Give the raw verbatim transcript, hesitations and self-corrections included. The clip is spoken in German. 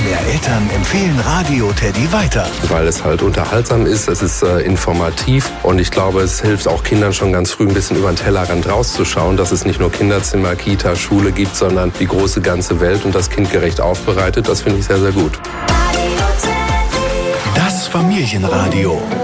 mehr Eltern empfehlen Radio Teddy weiter. Weil es halt unterhaltsam ist, es ist äh, informativ und ich glaube, es hilft auch Kindern schon ganz früh ein bisschen über den Tellerrand rauszuschauen, dass es nicht nur Kinderzimmer, Kita, Schule gibt, sondern die große ganze Welt und das kindgerecht aufbereitet. Das finde ich sehr, sehr gut. Das Familienradio.